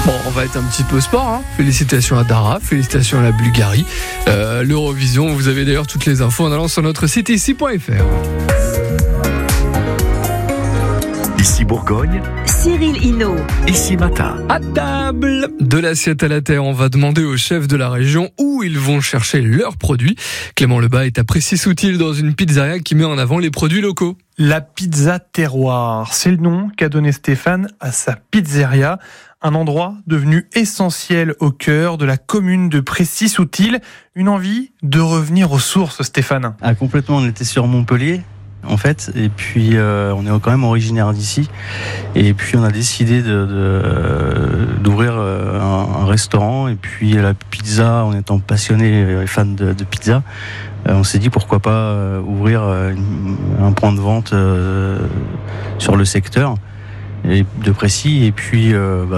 Bon, on va être un petit peu sport, hein. Félicitations à Dara, félicitations à la Bulgarie. L'Eurovision, vous avez d'ailleurs toutes les infos en allant sur notre site ici.fr. Ici Bourgogne, Cyril Hinault. Ici Matin. À table de l'assiette à la terre, on va demander aux chefs de la région où ils vont chercher leurs produits. Clément Lebas est à Précy-Soutil dans une pizzeria qui met en avant les produits locaux. La pizza terroir, c'est le nom qu'a donné Stéphane à sa pizzeria, un endroit devenu essentiel au cœur de la commune de Précy-Soutil. Une envie de revenir aux sources, Stéphane. Complètement, on était sur Montpellier en fait, et puis on est quand même originaire d'ici, et puis on a décidé d'ouvrir un restaurant, et puis la pizza, en étant passionné et fan de pizza, on s'est dit pourquoi pas ouvrir un point de vente sur le secteur de Précy, et puis on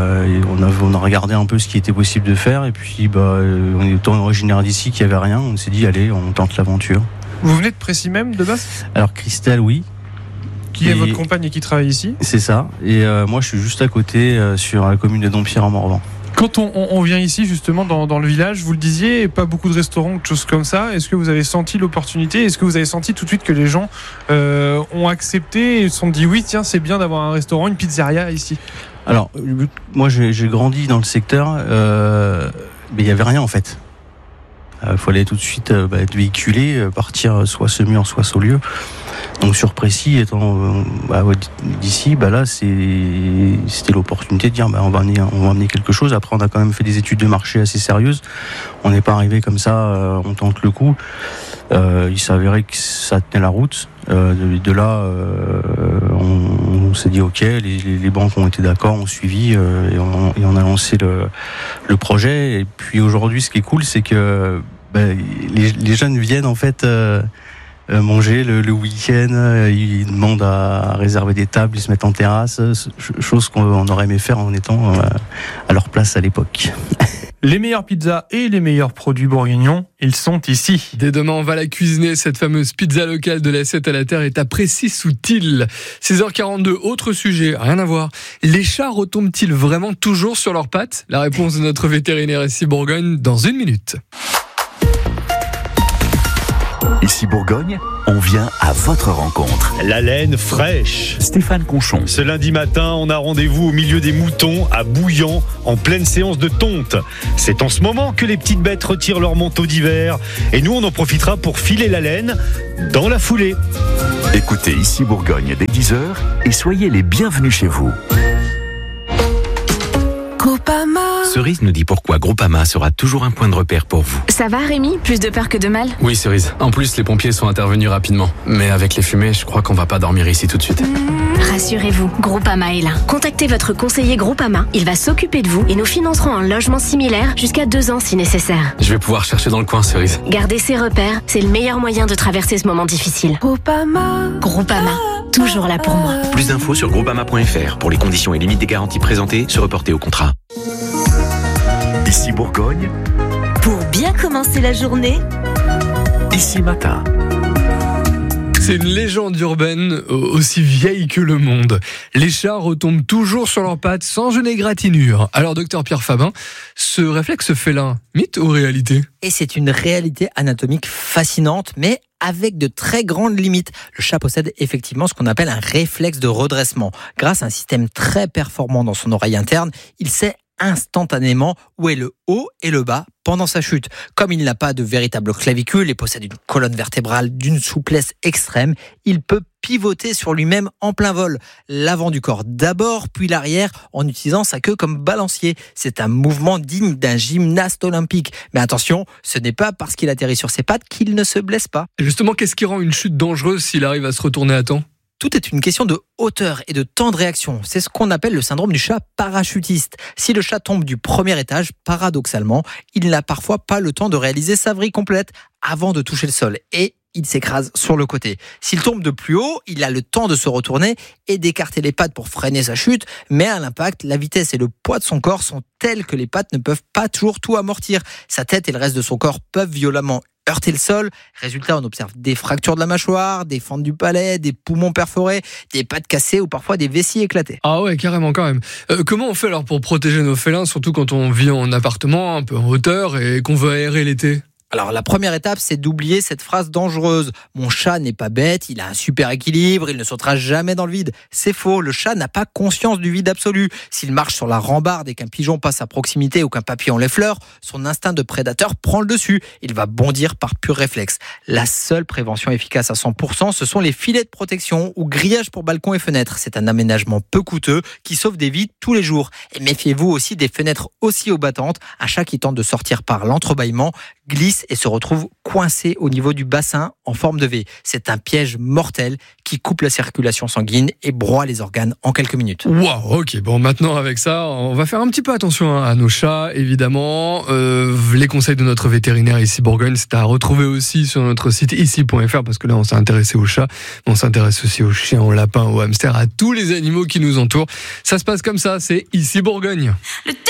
a regardé un peu ce qui était possible de faire, et puis on est autant originaire d'ici qu'il n'y avait rien, on s'est dit allez, on tente l'aventure. Vous venez de Précy même, de base ? Alors Christelle, oui. Qui est votre compagne et qui travaille ici ? C'est ça, et moi je suis juste à côté sur la commune de Dompierre-en-Morvan. Quand on vient ici justement dans le village, vous le disiez, pas beaucoup de restaurants, de choses comme ça, est-ce que vous avez senti l'opportunité ? Est-ce que vous avez senti tout de suite que les gens ont accepté et se sont dit oui, tiens, c'est bien d'avoir un restaurant, une pizzeria ici ? Alors moi j'ai grandi dans le secteur, mais il n'y avait rien en fait. Il fallait tout de suite être véhiculé, partir soit Semur, soit Saulieu. Donc sur Précy, étant d'ici, là c'était l'opportunité de dire on va amener quelque chose. Après on a quand même fait des études de marché assez sérieuses. On n'est pas arrivé comme ça, on tente le coup. Il s'avérait que ça tenait la route. De là, on s'est dit ok, les banques ont été d'accord, ont suivi, et on a lancé le projet. Et puis aujourd'hui, ce qui est cool, c'est que les jeunes viennent en fait manger le week-end, ils demandent à réserver des tables, ils se mettent en terrasse, chose qu'on aurait aimé faire en étant à leur place à l'époque. Les meilleures pizzas et les meilleurs produits bourguignons, ils sont ici. Dès demain, on va la cuisiner. Cette fameuse pizza locale de l'assiette à la terre est à Précy-Soutil. 6h42, autre sujet, rien à voir. Les chats retombent-ils vraiment toujours sur leurs pattes ? La réponse de notre vétérinaire ici Bourgogne dans 1 minute. Ici Bourgogne, on vient à votre rencontre. La laine fraîche. Stéphane Conchon. Ce lundi matin, on a rendez-vous au milieu des moutons à Bouillan, en pleine séance de tonte. C'est en ce moment que les petites bêtes retirent leur manteau d'hiver. Et nous, on en profitera pour filer la laine dans la foulée. Écoutez Ici Bourgogne dès 10h et soyez les bienvenus chez vous. Groupama. Cerise nous dit pourquoi Groupama sera toujours un point de repère pour vous. Ça va Rémi ? Plus de peur que de mal ? Oui Cerise, en plus les pompiers sont intervenus rapidement. Mais avec les fumées, je crois qu'on va pas dormir ici tout de suite. Rassurez-vous, Groupama est là. Contactez votre conseiller Groupama, il va s'occuper de vous et nous financerons un logement similaire jusqu'à 2 ans si nécessaire. Je vais pouvoir chercher dans le coin Cerise. Gardez ses repères, c'est le meilleur moyen de traverser ce moment difficile. Groupama, toujours là pour moi. Plus d'infos sur groupama.fr. Pour les conditions et limites des garanties présentées, se reporter au contrat. Ici Bourgogne, Pour bien commencer la journée, Ici Matin. C'est une légende urbaine aussi vieille que le monde. Les chats retombent toujours sur leurs pattes sans une égratignure. Alors, docteur Pierre Fabin, ce réflexe félin, mythe ou réalité ? Et c'est une réalité anatomique fascinante, mais avec de très grandes limites. Le chat possède effectivement ce qu'on appelle un réflexe de redressement. Grâce à un système très performant dans son oreille interne, il sait instantanément où est le haut et le bas pendant sa chute. Comme il n'a pas de véritable clavicule et possède une colonne vertébrale d'une souplesse extrême, il peut pivoter sur lui-même en plein vol. L'avant du corps d'abord, puis l'arrière, en utilisant sa queue comme balancier. C'est un mouvement digne d'un gymnaste olympique. Mais attention, ce n'est pas parce qu'il atterrit sur ses pattes qu'il ne se blesse pas. Et justement, qu'est-ce qui rend une chute dangereuse s'il arrive à se retourner à temps ? Tout est une question de hauteur et de temps de réaction. C'est ce qu'on appelle le syndrome du chat parachutiste. Si le chat tombe du premier étage, paradoxalement, il n'a parfois pas le temps de réaliser sa vrille complète avant de toucher le sol. Et il s'écrase sur le côté. S'il tombe de plus haut, il a le temps de se retourner et d'écarter les pattes pour freiner sa chute, mais à l'impact, la vitesse et le poids de son corps sont tels que les pattes ne peuvent pas toujours tout amortir. Sa tête et le reste de son corps peuvent violemment heurter le sol. Résultat, on observe des fractures de la mâchoire, des fentes du palais, des poumons perforés, des pattes cassées ou parfois des vessies éclatées. Ah ouais, carrément quand même. Comment on fait alors pour protéger nos félins, surtout quand on vit en appartement, un peu en hauteur et qu'on veut aérer l'été ? Alors la première étape, c'est d'oublier cette phrase dangereuse. Mon chat n'est pas bête, il a un super équilibre, il ne sautera jamais dans le vide. C'est faux, le chat n'a pas conscience du vide absolu. S'il marche sur la rambarde et qu'un pigeon passe à proximité ou qu'un papillon l'effleure, son instinct de prédateur prend le dessus. Il va bondir par pur réflexe. La seule prévention efficace à 100%, ce sont les filets de protection ou grillages pour balcons et fenêtres. C'est un aménagement peu coûteux qui sauve des vies tous les jours. Et méfiez-vous aussi des fenêtres aussi haut battantes. Un chat qui tente de sortir par l'entrebâillement glisse et se retrouve coincé au niveau du bassin en forme de V. C'est un piège mortel qui coupe la circulation sanguine et broie les organes en quelques minutes. Waouh, ok. Bon, maintenant avec ça, on va faire un petit peu attention à nos chats, évidemment. Les conseils de notre vétérinaire ici Bourgogne, c'est à retrouver aussi sur notre site ici.fr parce que là, on s'est intéressé aux chats, mais on s'intéresse aussi aux chiens, aux lapins, aux hamsters, à tous les animaux qui nous entourent. Ça se passe comme ça, c'est ici Bourgogne. Le